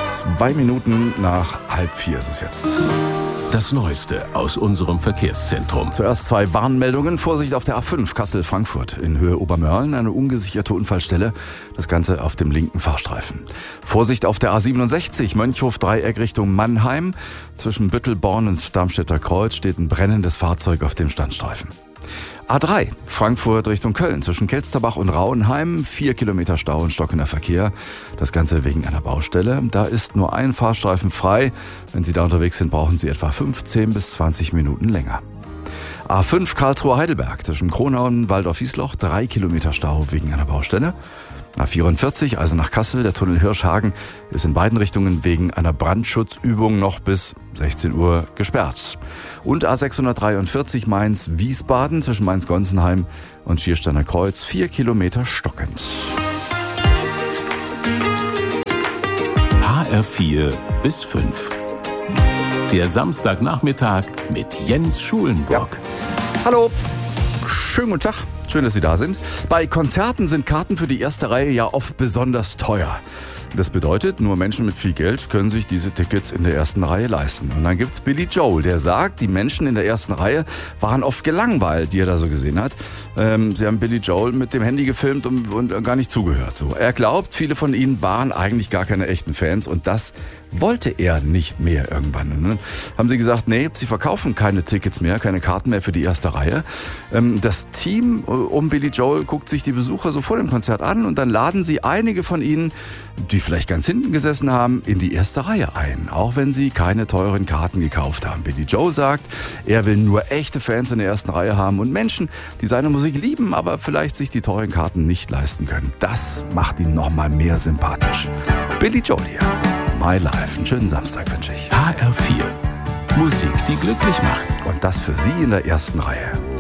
3:02 ist es jetzt. Das Neueste aus unserem Verkehrszentrum. Zuerst 2 Warnmeldungen. Vorsicht auf der A5 Kassel-Frankfurt in Höhe Obermörlen. Eine ungesicherte Unfallstelle. Das Ganze auf dem linken Fahrstreifen. Vorsicht auf der A67 Mönchhof-Dreieck Richtung Mannheim. Zwischen Büttelborn und Darmstädter Kreuz steht ein brennendes Fahrzeug auf dem Standstreifen. A3 Frankfurt Richtung Köln zwischen Kelsterbach und Rauenheim. 4 Kilometer Stau und stockender Verkehr. Das Ganze wegen einer Baustelle. Da ist nur ein Fahrstreifen frei. Wenn Sie da unterwegs sind, brauchen Sie etwa 15 bis 20 Minuten länger. A5 Karlsruhe-Heidelberg zwischen Kronau und Waldorf-Wiesloch. 3 Kilometer Stau wegen einer Baustelle. A44, also nach Kassel, der Tunnel Hirschhagen, ist in beiden Richtungen wegen einer Brandschutzübung noch bis 16 Uhr gesperrt. Und A643 Mainz-Wiesbaden zwischen Mainz-Gonsenheim und Schiersteiner Kreuz, 4 Kilometer stockend. HR4 bis 5. Der Samstagnachmittag mit Jens Schulenburg. Ja. Hallo, schönen guten Tag. Schön, dass Sie da sind. Bei Konzerten sind Karten für die erste Reihe ja oft besonders teuer. Das bedeutet, nur Menschen mit viel Geld können sich diese Tickets in der ersten Reihe leisten. Und dann gibt's Billy Joel, der sagt, die Menschen in der ersten Reihe waren oft gelangweilt, die er da so gesehen hat. Sie haben Billy Joel mit dem Handy gefilmt und gar nicht zugehört. So. Er glaubt, viele von ihnen waren eigentlich gar keine echten Fans und das wollte er nicht mehr irgendwann. Und dann haben sie gesagt, nee, sie verkaufen keine Tickets mehr, keine Karten mehr für die erste Reihe. Das Team um Billy Joel guckt sich die Besucher so vor dem Konzert an und dann laden sie einige von ihnen, die vielleicht ganz hinten gesessen haben, in die erste Reihe ein, auch wenn sie keine teuren Karten gekauft haben. Billy Joel sagt, er will nur echte Fans in der ersten Reihe haben und Menschen, die seine Musik lieben, aber vielleicht sich die teuren Karten nicht leisten können. Das macht ihn noch mal mehr sympathisch. Billy Joel hier. My Life. Einen schönen Samstag wünsche ich. HR4. Musik, die glücklich macht. Und das für Sie in der ersten Reihe.